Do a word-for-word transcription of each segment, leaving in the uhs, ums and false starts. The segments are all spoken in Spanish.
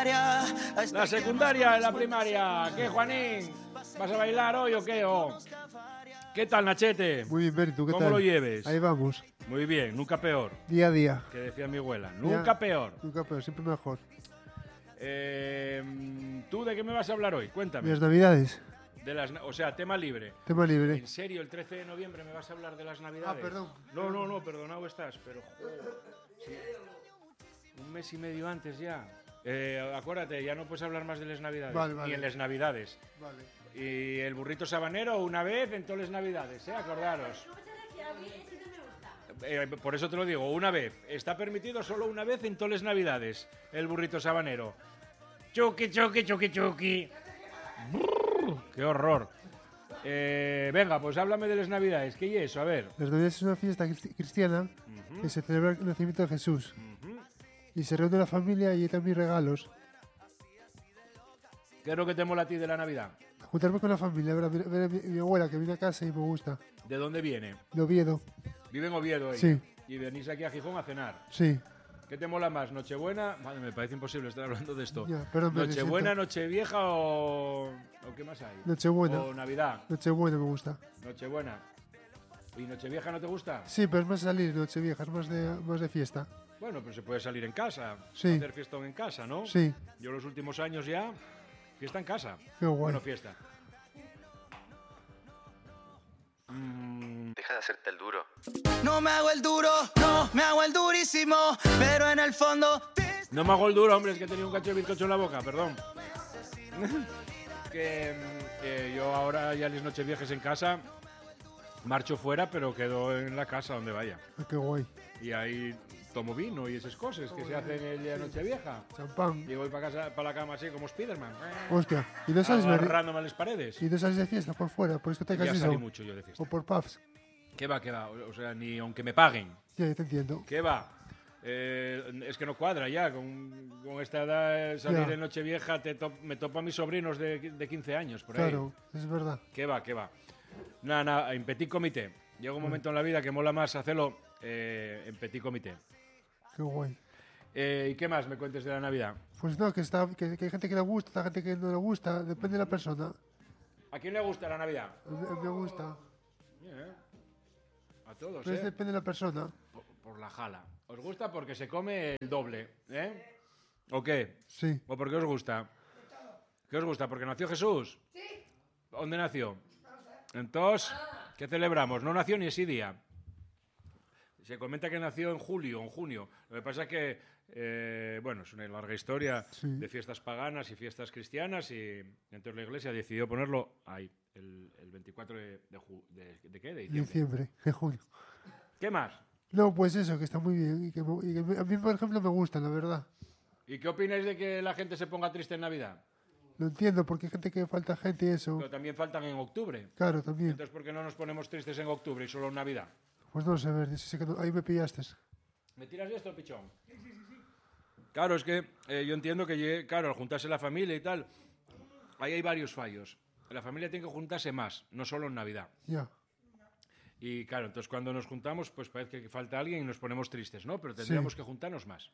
secundaria. La secundaria, la primaria. ¿Qué, Juanín? ¿Vas a bailar hoy o qué? ¿O? ¿Qué tal, Nachete? Muy bien, Berto, ¿qué ¿Cómo tal? lo lleves? Ahí vamos. Muy bien, nunca peor. Día a día. Que decía mi abuela, nunca Ya, peor. Nunca peor, siempre mejor. Eh, ¿Tú de qué me vas a hablar hoy? Cuéntame. ¿Y las navidades? De las, o sea, tema libre. Tema libre. ¿En serio el trece de noviembre me vas a hablar de las navidades? Ah, perdón. No, no, no, perdonado estás, pero joder, sí. Un mes y medio antes ya. Eh, acuérdate, ya no puedes hablar más de las navidades. Vale, vale. Ni en las navidades. Vale. Y el burrito sabanero una vez en todas las navidades, ¿eh? Acordaros. Eh, por eso te lo digo, una vez. Está permitido solo una vez en todas las navidades el burrito sabanero. Chuki, chuki, chuki, chuki. Brrr, ¡qué horror! Eh, venga, pues háblame de las navidades. ¿Qué es eso? A ver. Las navidades es una fiesta cristi- cristiana Uh-huh. que se celebra el nacimiento de Jesús. Uh-huh. Y se reúne la familia y hay también regalos. ¿Qué es lo que te mola a ti de la Navidad? Juntarme con la familia, ver a mi, ver a mi- mi abuela que viene a casa y me gusta. ¿De dónde viene? De Oviedo. Vive en Oviedo ella. Sí. Y venís aquí a Gijón a cenar. Sí. ¿Qué te mola más? ¿Nochebuena? Madre, me parece imposible estar hablando de esto. Ya, pero me ¿Nochebuena, siento- Nochevieja o... o qué más hay? Nochebuena. O Navidad. Nochebuena me gusta. Nochebuena. ¿Y Nochevieja no te gusta? Sí, pero es más salir Nochevieja, es más de, más de fiesta. Bueno, pero se puede salir en casa. Sí. Hacer fiestón en casa, ¿no? Sí. Yo los últimos años ya... Fiesta en casa. Qué guay. Bueno, fiesta. Mm, Deja de hacerte el duro. No me hago el duro, no me hago el durísimo, pero en el fondo te... No me hago el duro, hombre, es que tenía un cacho de bizcocho en la boca, perdón. que mm, eh, yo ahora ya las nocheviejas en casa, marcho fuera, pero quedo en la casa donde vaya. Ah, qué guay. Y ahí tomo vino y esas cosas que se hacen el día de Nochevieja. Champán. Y voy para casa, para la cama así como Spiderman. Hostia. ¿Y no sales, ver- Agarrándome a las paredes. ¿Y no sales de fiesta por fuera? ¿Por discotecas Ya y salí eso? mucho yo de fiesta. ¿O por pubs? ¿Qué va, qué va? O sea, ni aunque me paguen. Ya, ya te entiendo. ¿Qué va? Eh, es que no cuadra ya. Con, con esta edad, salir Ya. en Nochevieja, te top- me topo a mis sobrinos de, de quince años, por ahí. Claro, es verdad. ¿Qué va, qué va? Nada, nada, en petit comité. Llega un momento en la vida que mola más hacerlo eh, en petit comité. Qué guay. Eh, ¿Y qué más me cuentes de la Navidad? Pues no, que, está, que, que hay gente que le gusta, hay gente que no le gusta, depende de la persona. ¿A quién le gusta la Navidad? A mí, a mí me gusta. Bien. A todos, Pero es ¿eh? depende de la persona. Por, por la jala. ¿Os gusta porque se come el doble, eh? ¿O qué? Sí. ¿O por qué os gusta? ¿Qué os gusta? ¿Porque nació Jesús? Sí. ¿Dónde nació? Entonces, ¿qué celebramos? No nació ni ese día. Se comenta que nació en julio, en junio. Lo que pasa es que, eh, bueno, es una larga historia Sí. de fiestas paganas y fiestas cristianas y entonces la iglesia decidió ponerlo ahí, el, el veinticuatro de, de, ju- de, ¿de qué? De diciembre. Diciembre, de junio. ¿Qué más? No, pues eso, que está muy bien. Y que, me- y que me- a mí, por ejemplo, me gusta, la verdad. ¿Y qué opináis de que la gente se ponga triste en Navidad? Lo entiendo, porque hay gente que falta gente y eso. Pero también faltan en octubre. Claro, también. Entonces, ¿por qué no nos ponemos tristes en octubre y solo en Navidad? Pues no sé, ver, sí, sí que no- ahí me pillaste. ¿Me tiras de esto, pichón? Claro, es que eh, yo entiendo que, llegue- claro, al juntarse la familia y tal, ahí hay varios fallos. La familia tiene que juntarse más, no solo en Navidad. Ya. Y claro, entonces cuando nos juntamos, pues parece que falta alguien y nos ponemos tristes, ¿no? Pero tendríamos Sí. que juntarnos más.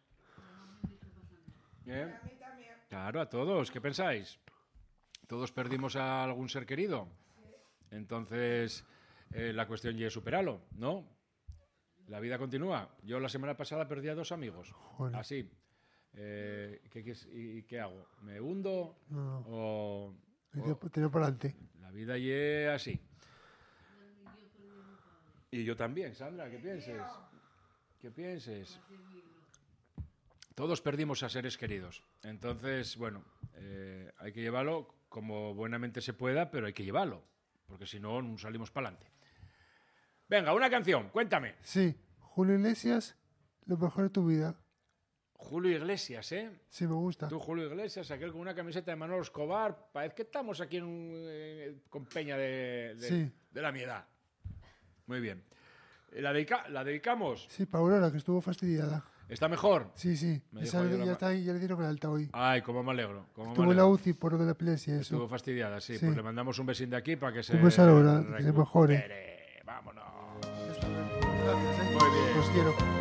¿Eh? Claro, a todos. ¿Qué pensáis? Todos perdimos a algún ser querido. Entonces, eh, la cuestión ya es superarlo, ¿no? La vida continúa. Yo la semana pasada perdí a dos amigos. Joder. Así. Eh, ¿qué, qué es- y, qué hago? ¿Me hundo? No, no. O, Hay o- que tirar para adelante. la vida y es así. Y yo también, Sandra, ¿qué pienses? ¿Qué pienses? Todos perdimos a seres queridos. Entonces, bueno, eh, hay que llevarlo como buenamente se pueda, pero hay que llevarlo, porque si no, no salimos para adelante. Venga, una canción, cuéntame. Sí, Julio Iglesias, lo mejor de tu vida. Julio Iglesias, ¿eh? Sí, me gusta. Tú, Julio Iglesias, aquel con una camiseta de Manolo Escobar, parece que estamos aquí en un, eh, con peña de, de, Sí. de la mi edad. Muy bien. ¿La, dedica- ¿La dedicamos? Sí, para Aurora, que estuvo fastidiada. ¿Está mejor? Sí, sí. Me Esa dijo ayer ya, la- está ahí, ya le dieron el alta hoy. Ay, cómo me alegro. Cómo me Estuvo en la alegro. U C I por lo de la epilepsia y Estuvo eso. fastidiada, sí, Sí. pues le mandamos un besín de aquí para que se... Un beso a Aurora, que se mejore. recupere. Vámonos. Ya está, gracias, ¿eh? Muy bien. Los quiero.